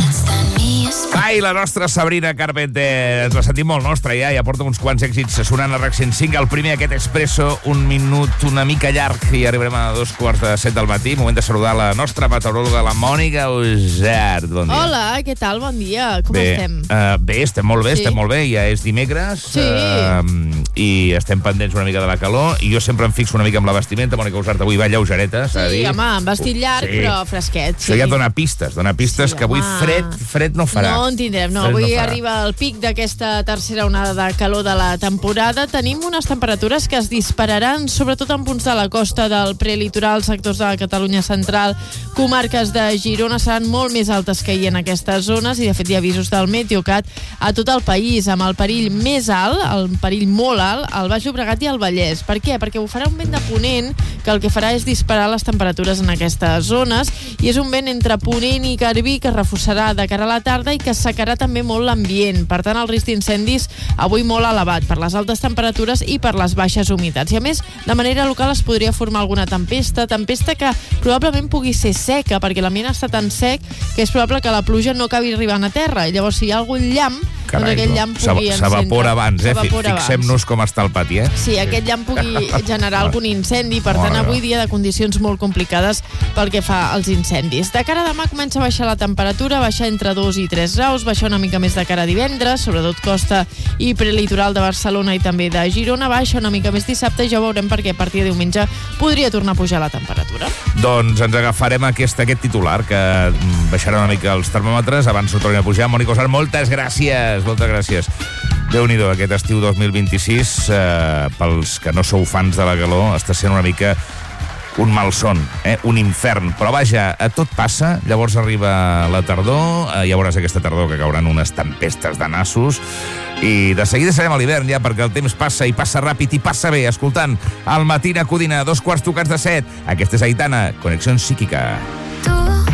Ai, la nostra Sabrina Carpenter. Ens la sentim molt nostra, ja porta uns quants èxits sonant a RAC 105. El primer, aquest Expresso, un minut una mica llarg, i arribarem a 2:45 del matí. Moment de saludar la nostra meteoròloga, la Mònica Usart. Bon dia. Hola, què tal? Bon dia. Com estem? Bé, estem molt bé, Sí. estem molt bé. Ja és dimecres. Sí. I estem pendents una mica de la calor. I jo sempre em fixo una mica amb la vestimenta. Mònica Usart avui va lleugereta, s'ha de Sí, dir. home, amb vestit llarg, però fresquet. Això ja dona pistes Sí, que avui home. fred no farà. No en tindrem, no. Fred Avui farà. arriba el pic d'aquesta tercera onada de calor de la temporada. Tenim unes temperatures que es dispararan, sobretot en punts de la costa del prelitoral, sectors de la Catalunya central, comarques de Girona seran molt més altes que ahir en aquestes zones, i de fet hi ha avisos del Meteocat a tot el país, amb el perill més alt, el perill molt alt, al Baix Llobregat i al Vallès. Per què? Perquè ho farà un vent de ponent que el que farà és disparar les temperatures en aquestes zones, i és un vent entre ponent i garbí que reforçarà de cara a la tarda i que assecarà també molt l'ambient. Per tant, el risc d'incendis avui molt elevat per les altes temperatures i per les baixes humitats. I a més, de manera local es podria formar alguna tempesta que probablement pugui ser seca, perquè l'ambient està tan sec que és probable que la pluja no acabi arribant a terra. I llavors, si hi ha algun llamp, doncs aquell llamp pugui encendre. S'evapora abans, Fixem-nos com està el pati, Sí, aquest llamp pugui generar algun incendi. Per tant, avui dia de condicions molt complicades pel que fa als incendis. De cara a demà comença a baixar la temperatura, baixar entre 2 i 3 graus, baixar una mica més de cara a divendres, sobretot costa i prelitoral de Barcelona i també de Girona, baixa una mica més dissabte, i ja veurem perquè a partir de diumenge podria tornar a pujar la temperatura. Doncs ens agafarem aquest titular, que baixarà una mica els termòmetres, abans ho tornem a pujar. Mònica Usart, moltes gràcies. Déu-n'hi-do, aquest estiu 2026, pels que no sou fans de la calor, està sent una mica un malson, un infern. Però vaja, tot passa, llavors arriba la tardor, ja veuràs aquesta tardor que cauran unes tempestes de nassos, i de seguida serem a l'hivern ja, perquè el temps passa, i passa ràpid, i passa bé, escoltant el Matina Codina, 2:15 de 7. Aquesta és Aitana, Connexió Psíquica.